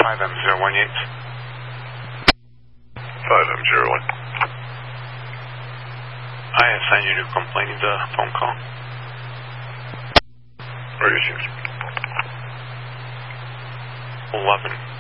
5M018. 5M01. I assign you to complaining the phone call. Radio 6. 11.